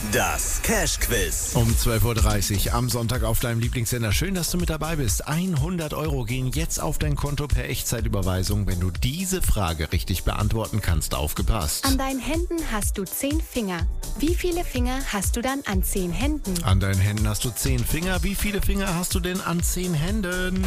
Das Cash-Quiz. Um 12.30 Uhr am Sonntag auf deinem Lieblingssender. Schön, dass du mit dabei bist. 100 € gehen jetzt auf dein Konto per Echtzeitüberweisung, wenn du diese Frage richtig beantworten kannst. Aufgepasst. An deinen Händen hast du 10 Finger. Wie viele Finger hast du dann an 10 Händen? An deinen Händen hast du 10 Finger. Wie viele Finger hast du denn an 10 Händen?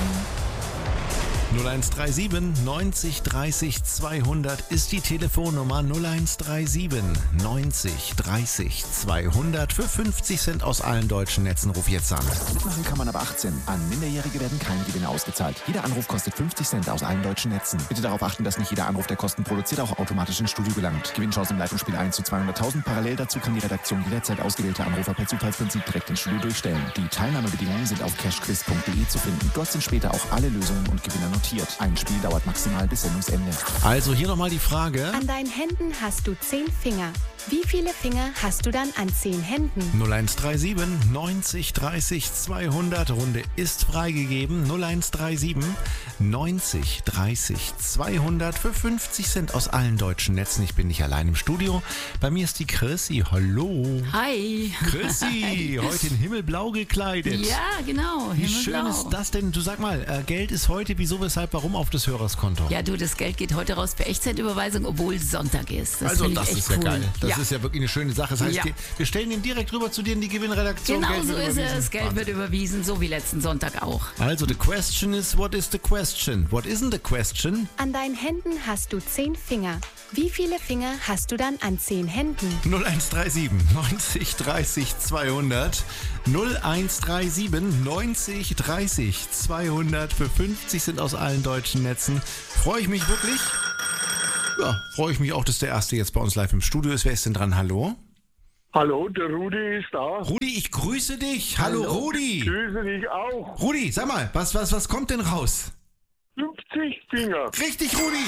0137 90 30 200 ist die Telefonnummer. 0137 90 30 200 für 50 Cent aus allen deutschen Netzen. Ruf jetzt an. Mitmachen kann man ab 18. An Minderjährige werden keine Gewinne ausgezahlt. Jeder Anruf kostet 50 Cent aus allen deutschen Netzen. Bitte darauf achten, dass nicht jeder Anruf, der Kosten produziert, auch automatisch ins Studio gelangt. Gewinnchance im Live-Spiel 1 zu 200.000. Parallel dazu kann die Redaktion jederzeit ausgewählte Anrufer per Zufallsprinzip direkt ins Studio durchstellen. Die Teilnahmebedingungen sind auf cashquiz.de zu finden. Dort sind später auch alle Lösungen und Gewinner notiert. Ein Spiel dauert maximal bis Sendungsende. Also hier nochmal die Frage. An deinen Händen hast du 10 Finger. Wie viele Finger hast du dann an 10 Händen? 0137 90 30 200. Runde ist freigegeben. 0137 90 30 200 für 50 Cent aus allen deutschen Netzen. Ich bin nicht allein im Studio. Bei mir ist die Chrissy. Hallo. Hi. Chrissy, heute in himmelblau gekleidet. Ja, genau. Wie schön ist das denn? Du sag mal, Geld ist heute, wieso, weshalb, warum auf das Hörerskonto? Ja, du, das Geld geht heute raus per Echtzeitüberweisung, obwohl Sonntag ist. Das also finde das ich echt ist ja cool. geil. Das Ja. ist ja wirklich eine schöne Sache. Das heißt, Ja. wir stellen ihn direkt rüber zu dir in die Gewinnredaktion. Genau Geld so wird ist überwiesen. es. Geld wird überwiesen, so wie letzten Sonntag auch. Also, the question is, what is the question? What isn't the question? An deinen Händen hast du 10 Finger. Wie viele Finger hast du dann an 10 Händen? 0137 90 30 200. 0137 90 30 200 für 50 sind aus allen deutschen Netzen. Freue ich mich wirklich. Ja, freue ich mich auch, dass der Erste jetzt bei uns live im Studio ist. Wer ist denn dran? Hallo? Hallo, der Rudi ist da. Rudi, ich grüße dich. Hallo, Rudi. Grüße dich auch. Rudi, sag mal, was kommt denn raus? 50 Finger. Richtig, Rudi.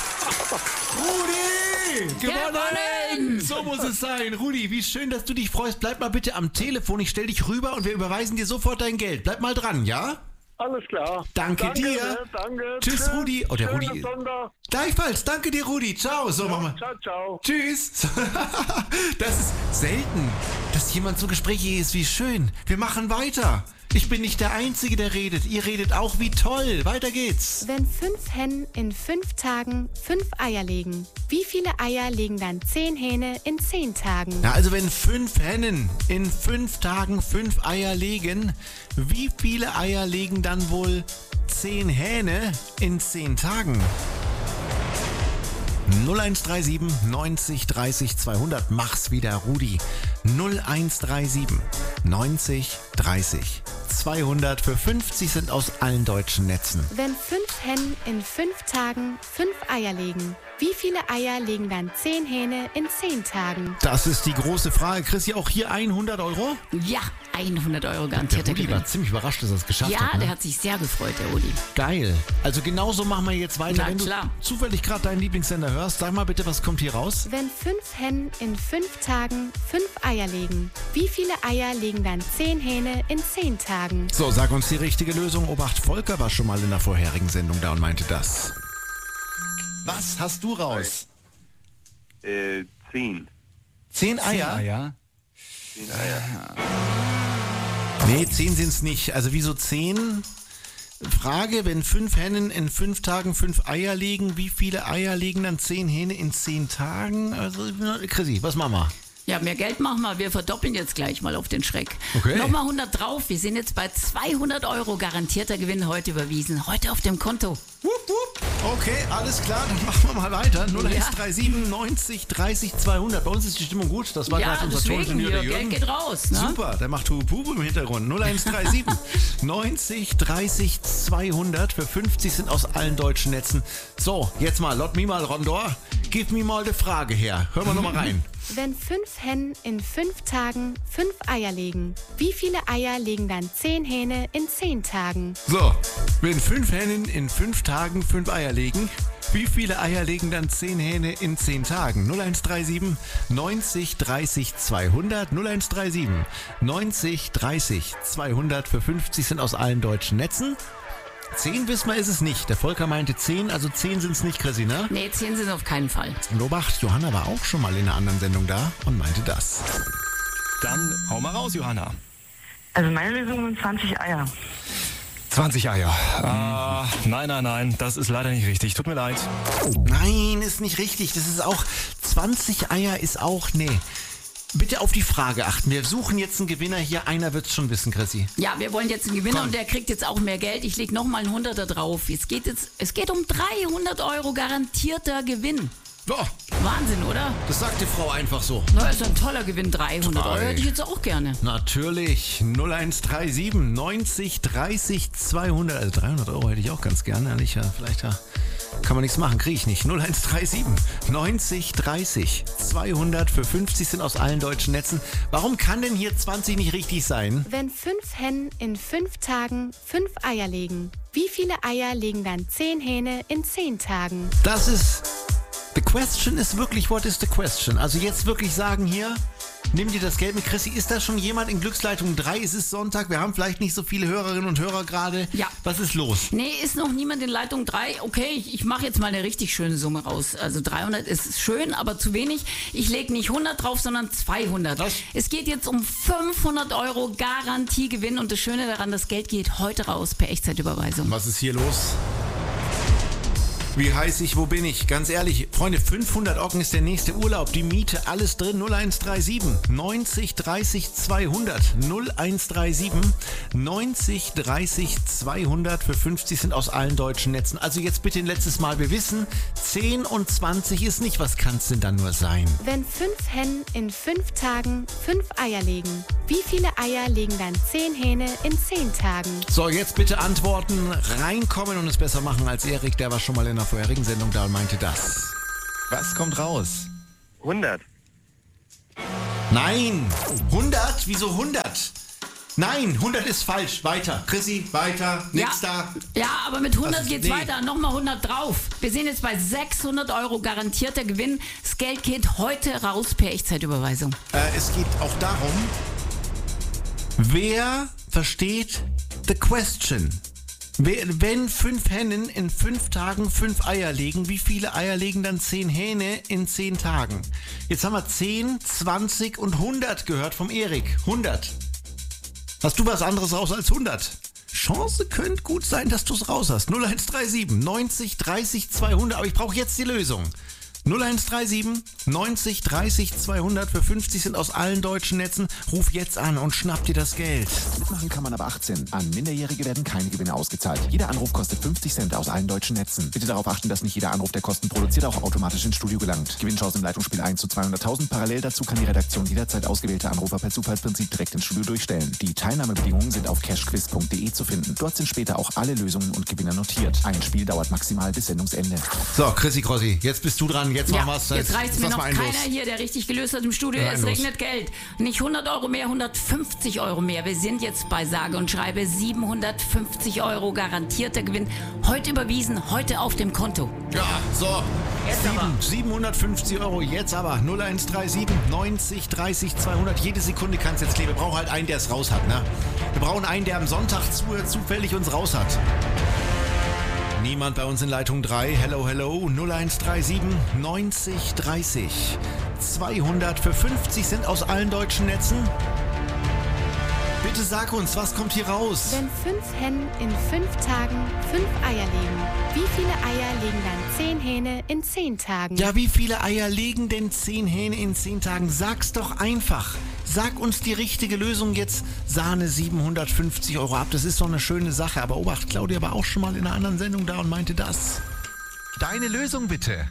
Rudi! Gewonnen! So muss es sein. Rudi, wie schön, dass du dich freust. Bleib mal bitte am Telefon. Ich stell dich rüber und wir überweisen dir sofort dein Geld. Bleib mal dran, ja? Alles klar. Danke dir. Ne, danke. Tschüss, Rudi. Oh, der Schönen Rudi. Sonntag. Gleichfalls. Danke dir, Rudi. Ciao. So, machen wir. Ciao, ciao. Tschüss. Das ist selten, dass jemand so gesprächig ist. Wie schön. Wir machen weiter. Ich bin nicht der Einzige, der redet. Ihr redet auch. Wie toll. Weiter geht's. Wenn 5 Hennen in 5 Tagen 5 Eier legen, wie viele Eier legen dann 10 Hähne in 10 Tagen? Na, also wenn 5 Hennen in 5 Tagen 5 Eier legen, wie viele Eier legen dann wohl 10 Hähne in 10 Tagen? 0137 90 30 200. Mach's wieder, Rudi. 0137 90 30 200 für 50 sind aus allen deutschen Netzen. Wenn 5 Hennen in 5 Tagen 5 Eier legen, wie viele Eier legen dann 10 Hähne in 10 Tagen? Das ist die große Frage. Chrissy, auch hier 100 €? Ja, 100 € Der garantierter Rudi Gewinn. war ziemlich überrascht, dass er es geschafft Ja, hat. Ne? der hat sich sehr gefreut, der Rudi. Geil. Also genauso machen wir jetzt weiter. Na Wenn du klar. zufällig gerade deinen Lieblingssender hörst, sag mal bitte, was kommt hier raus? Wenn 5 Hennen in 5 Tagen 5 Eier legen, wie viele Eier legen dann 10 Hähne in 10 Tagen? So, sag uns die richtige Lösung. Obacht, Volker war schon mal in der vorherigen Sendung da und meinte das. Was hast du raus? 10. 10 Eier? Ja. 10 Eier. Nee, 10 sind's nicht. Also wieso 10? Frage, wenn 5 Hennen in 5 Tagen 5 Eier legen, wie viele Eier legen dann 10 Hähne in 10 Tagen? Also, Chrissy, was machen wir? Ja, mehr Geld machen wir. Wir verdoppeln jetzt gleich mal auf den Schreck. Okay. Nochmal 100 drauf. Wir sind jetzt bei 200 € garantierter Gewinn heute überwiesen. Heute auf dem Konto. Wupp, wupp. Okay, alles klar, dann machen wir mal weiter. 0137 90 30 200. Bei uns ist die Stimmung gut. Das war Ja, gerade unser deswegen, Toningenieur, der hier, Jürgen. Geld geht raus. Ne? Super, der macht Hubu im Hintergrund. 0137 90 30 200 für 50 sind aus allen deutschen Netzen. So, jetzt mal, lot me mal, Rondor. Gib mir mal die Frage her. Hören wir nochmal rein. Wenn 5 Hennen in 5 Tagen 5 Eier legen, wie viele Eier legen dann 10 Hähne in 10 Tagen? So, wenn 5 Hennen in 5 Tagen 5 Eier legen, wie viele Eier legen dann 10 Hähne in 10 Tagen? 0137 90 30 200. 0137 90 30 200 für 50 sind aus allen deutschen Netzen. 10 wissen wir ist es nicht. Der Volker meinte 10, also 10 sind es nicht, Chrissy, ne? Nee, 10 sind auf keinen Fall. Und Obacht, Johanna war auch schon mal in einer anderen Sendung da und meinte das. Hau mal raus, Johanna. Also meine Lösung sind 20 Eier. 20 Eier. Nein, das ist leider nicht richtig. Tut mir leid. Nein, ist nicht richtig. Das ist auch, 20 Eier ist auch, nee. Bitte auf die Frage achten. Wir suchen jetzt einen Gewinner hier. Einer wird's schon wissen, Chrissy. Ja, wir wollen jetzt einen Gewinner und der kriegt jetzt auch mehr Geld. Ich lege nochmal einen 100er drauf. Es geht um 300 Euro garantierter Gewinn. Oh, Wahnsinn, oder? das sagt die Frau einfach so. Na, ist ein toller Gewinn. 300 Euro hätte ich jetzt auch gerne. Natürlich. 0137 90 30 200. Also 300 Euro hätte ich auch ganz gerne. Vielleicht kann man nichts machen, kriege ich nicht. 0137 90 30 200 für 50 sind aus allen deutschen Netzen. Warum kann denn hier 20 nicht richtig sein? Wenn 5 Hennen in 5 Tagen 5 Eier legen, wie viele Eier legen dann 10 Hähne in 10 Tagen? Das ist... The question ist wirklich, what is the question? Also jetzt wirklich sagen hier, nimm dir das Geld mit. Chrissy, ist da schon jemand in Glücksleitung 3? Es ist Sonntag, wir haben vielleicht nicht so viele Hörerinnen und Hörer gerade. Ja. Was ist los? Nee, ist noch niemand in Leitung 3. Okay, ich mache jetzt mal eine richtig schöne Summe raus. Also 300 ist schön, aber zu wenig. Ich lege nicht 100 drauf, sondern 200. Was? Es geht jetzt um 500 Euro Garantiegewinn und das Schöne daran, das Geld geht heute raus per Echtzeitüberweisung. Was ist hier los? Wie heiß ich, wo bin ich? Ganz ehrlich, Freunde, 500 Ocken ist der nächste Urlaub, die Miete, alles drin. 0137 90 30 200. 0137 90 30 200 für 50 sind aus allen deutschen Netzen. Also jetzt bitte ein letztes Mal, wir wissen, 10 und 20 ist nicht, was kann es denn dann nur sein? Wenn 5 Hennen in 5 Tagen 5 Eier legen, wie viele Eier legen dann 10 Hähne in 10 Tagen? So, jetzt bitte antworten, reinkommen und es besser machen als Erik, der war schon mal in der vorherigen Sendung da und meinte das. Was kommt raus? 100. Nein! 100? Wieso 100? Nein, 100 ist falsch. Weiter. Chrissy, weiter. Nix da. Ja, aber mit 100 Das- geht's nee. weiter. Nochmal 100 drauf. Wir sind jetzt bei 600 Euro garantierter Gewinn. Das Geld geht heute raus per Echtzeitüberweisung. Es geht auch darum, wer versteht the question? Wenn 5 Hennen in 5 Tagen 5 Eier legen, wie viele Eier legen dann 10 Hähne in 10 Tagen? Jetzt haben wir 10, 20 und 100 gehört vom Erik. 100. Hast du was anderes raus als 100? Chance könnte gut sein, dass du es raus hast. 0137 90 30 200, aber ich brauche jetzt die Lösung. 0137 90 30 200 für 50 sind aus allen deutschen Netzen. Ruf jetzt an und schnapp dir das Geld. Mitmachen kann man aber 18. An Minderjährige werden keine Gewinne ausgezahlt. Jeder Anruf kostet 50 Cent aus allen deutschen Netzen. Bitte darauf achten, dass nicht jeder Anruf, der Kosten produziert, auch automatisch ins Studio gelangt. Gewinnchance im Leitungsspiel 1 zu 200.000. Parallel dazu kann die Redaktion jederzeit ausgewählte Anrufer per Zufallsprinzip direkt ins Studio durchstellen. Die Teilnahmebedingungen sind auf cashquiz.de zu finden. Dort sind später auch alle Lösungen und Gewinner notiert. Ein Spiel dauert maximal bis Sendungsende. So, Chrissy Crossi, jetzt bist du dran. Jetzt machen wir's. Jetzt reicht mir noch einen keiner los. hier, der richtig gelöst hat im Studio. Ja, Es los. regnet Geld. Nicht 100 Euro mehr, 150 Euro mehr. Wir sind jetzt bei sage und schreibe 750 Euro garantierter Gewinn. Heute überwiesen, heute auf dem Konto. Ja, so. Jetzt aber. 750 Euro, jetzt aber 0137 90 30 200. Jede Sekunde kann es jetzt kleben. Wir brauchen halt einen, der es raus hat. Ne? Wir brauchen einen, der am Sonntag zufällig uns raus hat. Niemand bei uns in Leitung 3. Hello, hello. 0137 90 30 200 für 50 sind aus allen deutschen Netzen. Bitte sag uns, was kommt hier raus? Wenn 5 Hennen in 5 Tagen 5 Eier legen, wie viele Eier legen dann 10 Hähne in 10 Tagen? Ja, wie viele Eier legen denn 10 Hähne in 10 Tagen? Sag's doch einfach. Sag uns die richtige Lösung jetzt. Sahne 750 Euro ab. Das ist doch eine schöne Sache. Aber Obacht, Claudia war auch schon mal in einer anderen Sendung da und meinte das. Deine Lösung bitte.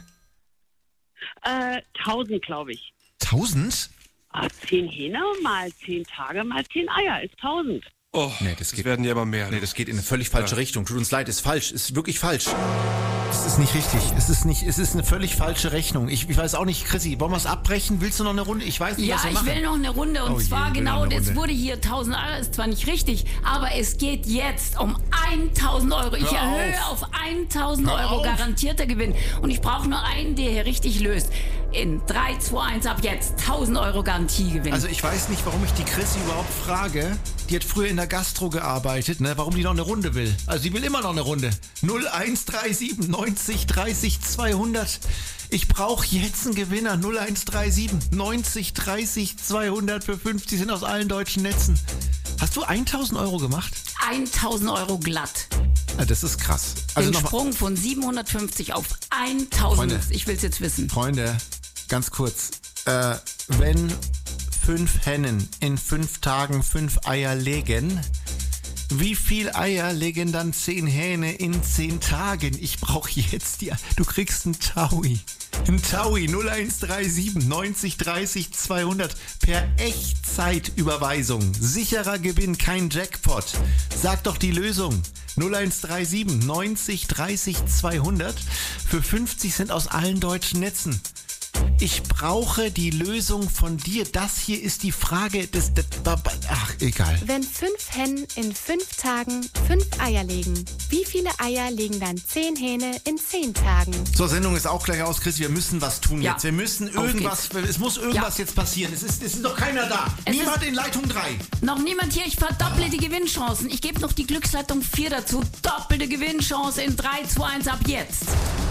1000, glaube ich. 1000? 10 Hähne mal 10 Tage mal 10 Eier ist 1000. Oh, Nee, das geht- werden ja immer mehr. Nee, das geht in eine völlig falsche Richtung. Tut uns leid, ist falsch. Ist wirklich falsch. Das ist nicht richtig. Es ist eine völlig falsche Rechnung. Ich weiß auch nicht, Chrissy, wollen wir es abbrechen? Willst du noch eine Runde? Ich weiß nicht, Ja, was wir ich machen. will noch eine Runde und Oh je, zwar will genau, noch eine es Runde. wurde hier 1000 Euro, ist zwar nicht richtig, aber es geht jetzt um 1000 Euro. Ich Hör erhöhe auf. auf 1000 Hör Euro auf. garantierter Gewinn und ich brauche nur einen, der hier richtig löst. in 3, 2, 1 ab jetzt 1000 Euro Garantiegewinn. Also ich weiß nicht, warum ich die Chrissy überhaupt frage. Die hat früher in der Gastro gearbeitet, ne? Warum die noch eine Runde will. Also die will immer noch eine Runde. 0137 90 30 200. Ich brauche jetzt einen Gewinner. 0137 90 30 200 für 50 sind aus allen deutschen Netzen. Hast du 1000 Euro gemacht? 1000 Euro glatt. Ja, das ist krass. Also Den Sprung von 750 auf 1000. Freunde, ich will's jetzt wissen. Freunde, ganz kurz. Wenn 5 Hennen in 5 Tagen 5 Eier legen, wie viel Eier legen dann 10 Hähne in 10 Tagen? Ich brauche jetzt die... Du kriegst einen Taui. Ein Taui 0137 90 30 200 per Echtzeitüberweisung. Sicherer Gewinn, kein Jackpot. Sag doch die Lösung. 0137 90 30 200 für 50 Cent aus allen deutschen Netzen. Ich brauche die Lösung von dir. Das hier ist die Frage des... Ach, egal. Wenn 5 Hennen in 5 Tagen 5 Eier legen, wie viele Eier legen dann 10 Hähne in 10 Tagen? So, Sendung ist auch gleich aus, Chris. Wir müssen was tun Ja. jetzt. Wir müssen irgendwas... Es muss irgendwas jetzt passieren. Es ist doch keiner da. Niemand in Leitung 3. Noch niemand hier, ich verdopple die Gewinnchancen. Ich gebe noch die Glücksleitung 4 dazu. Doppelte Gewinnchance in 3, 2, 1 ab jetzt.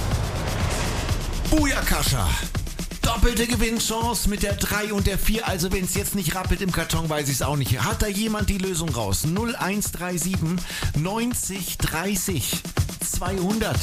Booyakascha. Doppelte Gewinnchance mit der 3 und der 4. Also wenn es jetzt nicht rappelt im Karton, weiß ich es auch nicht. Hat da jemand die Lösung raus? 0137 90 30 200.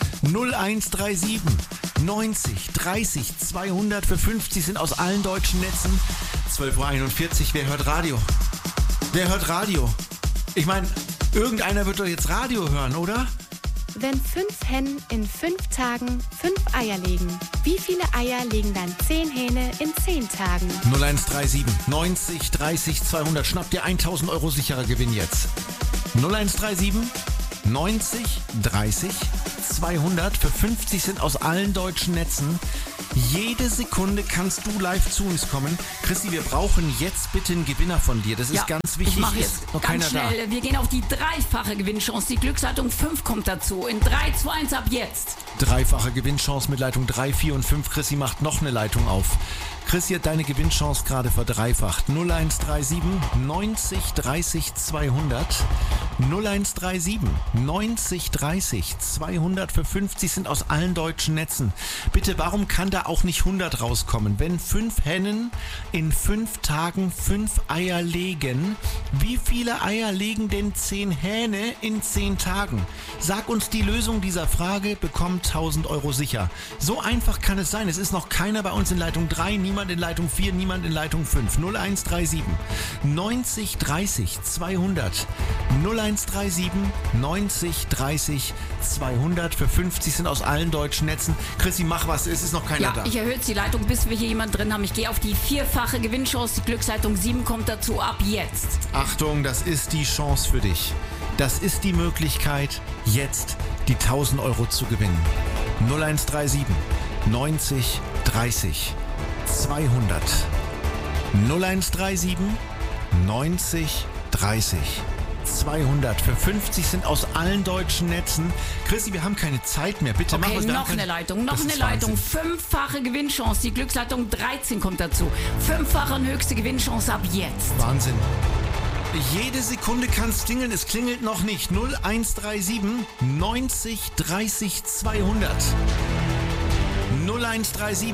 0137 90 30 200 für 50 sind aus allen deutschen Netzen. 12.41 Uhr. Wer hört Radio? Wer hört Radio? Ich meine, irgendeiner wird doch jetzt Radio hören, oder? Wenn 5 Hennen in 5 Tagen 5 Eier legen, wie viele Eier legen dann 10 Hähne in 10 Tagen? 0137 90 30 200. Schnapp dir 1000 Euro sicherer Gewinn jetzt. 0137 90 30 200 für 50 sind aus allen deutschen Netzen. Jede Sekunde kannst du live zu uns kommen. Christi, wir brauchen jetzt bitte einen Gewinner von dir. Das ist ganz wichtig. Ich mache Ist jetzt noch ganz keiner schnell. Wir gehen auf die dreifache Gewinnchance. Die Glücksleitung 5 kommt dazu. In 3, 2, 1 ab jetzt. Dreifache Gewinnchance mit Leitung 3, 4 und 5. Chrissy macht noch eine Leitung auf. Chrissy hat deine Gewinnchance gerade verdreifacht. 0137 90 30 200. 0137 90 30 200 für 50 sind aus allen deutschen Netzen. Bitte, warum kann da auch nicht 100 rauskommen? Wenn 5 Hennen in 5 Tagen 5 Eier legen, wie viele Eier legen denn 10 Hähne in 10 Tagen? Sag uns die Lösung dieser Frage, bekommt 1000 Euro sicher. So einfach kann es sein. Es ist noch keiner bei uns in Leitung 3, niemand in Leitung 4, niemand in Leitung 5. 0137 90 30 200. 0137 90 30 200 für 50 sind aus allen deutschen Netzen. Chrissy, mach was, es ist noch keiner da. Ich erhöhe jetzt die Leitung, bis wir hier jemanden drin haben. Ich gehe auf die vierfache Gewinnchance. Die Glücksleitung 7 kommt dazu ab jetzt. Achtung, das ist die Chance für dich. Das ist die Möglichkeit, jetzt die 1000 Euro zu gewinnen. 0137 90 30 200. 0137 90 30 200 für 50 sind aus allen deutschen Netzen. Chrissy, wir haben keine Zeit mehr. Bitte mach was. Noch eine Leitung. Fünffache Gewinnchance. Die Glücksleitung 13 kommt dazu. Fünffache und höchste Gewinnchance ab jetzt. Wahnsinn. Jede Sekunde kann es klingeln. Es klingelt noch nicht. 0137 90 30 200. 0137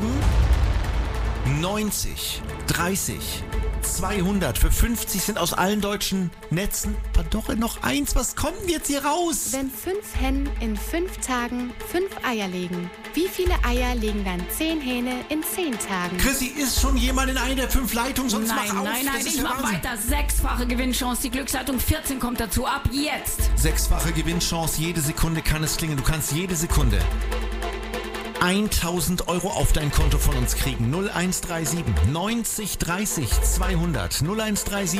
90 30 200 für 50 sind aus allen deutschen Netzen. Doch noch eins, was kommt denn jetzt hier raus? Wenn 5 Hennen in 5 Tagen 5 Eier legen, wie viele Eier legen dann 10 Hähne in 10 Tagen? Chrissy, ist schon jemand in einer der 5 Leitungen? Sonst mach auf. Nein, Das ist ich ja mach Wahnsinn. weiter. Sechsfache Gewinnchance. Die Glücksleitung 14 kommt dazu ab jetzt. Sechsfache Gewinnchance. Jede Sekunde kann es klingeln. Du kannst jede Sekunde 1000 Euro auf dein Konto von uns kriegen. 0137 90 30 200. 0137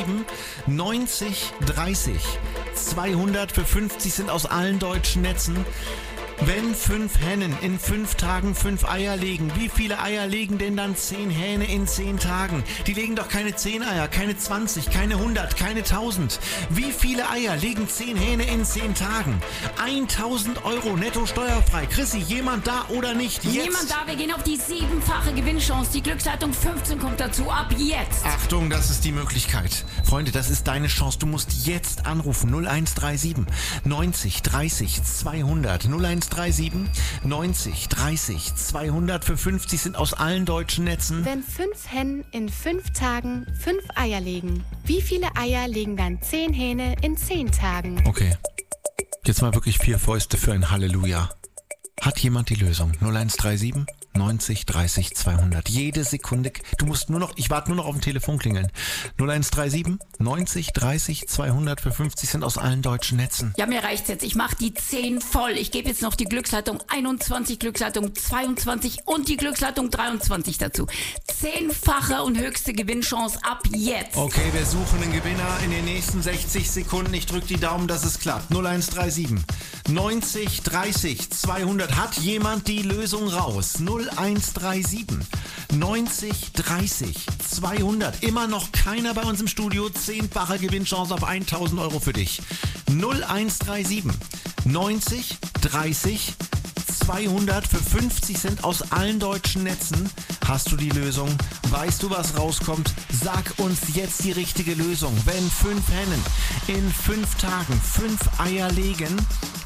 90 30 200 für 50 sind aus allen deutschen Netzen. Wenn 5 Hennen in 5 Tagen 5 Eier legen, wie viele Eier legen denn dann 10 Hähne in 10 Tagen? Die legen doch keine 10 Eier, keine 20, keine 100, keine 1000. Wie viele Eier legen 10 Hähne in 10 Tagen? 1000 Euro netto steuerfrei. Chrissy, jemand da oder nicht? Jetzt. Jemand da, wir gehen auf die 7-fache Gewinnchance. Die Glücksleitung 15 kommt dazu, ab jetzt. Achtung, das ist die Möglichkeit. Freunde, das ist deine Chance. Du musst jetzt anrufen. 0137 90 30 200. 0137 90 30 200. Für 50 sind aus allen deutschen Netzen. Wenn 5 Hennen in 5 Tagen 5 Eier legen, wie viele Eier legen dann 10 Hähne in 10 Tagen? Okay. Jetzt mal wirklich 4 Fäuste für ein Halleluja. Hat jemand die Lösung? 0137 90 30 200. Jede Sekunde. Du musst nur noch, ich warte nur noch auf dem Telefon klingeln. 0137 90 30 200 für 50 sind aus allen deutschen Netzen. Ja, mir reicht's jetzt. Ich mach die 10 voll. Ich gebe jetzt noch die Glücksleitung 21, Glücksleitung 22 und die Glücksleitung 23 dazu. 10-fache und höchste Gewinnchance ab jetzt. Okay, wir suchen einen Gewinner in den nächsten 60 Sekunden. Ich drücke die Daumen, dass es klappt. 0137 90 30 200. Hat jemand die Lösung raus? 0137 90 30 200. Immer noch keiner bei uns im Studio. 10-fache Gewinnchance auf 1000 Euro für dich. 0137 90 30 200 für 50 Cent aus allen deutschen Netzen. Hast du die Lösung? Weißt du, was rauskommt? Sag uns jetzt die richtige Lösung. Wenn 5 Hennen in 5 Tagen 5 Eier legen,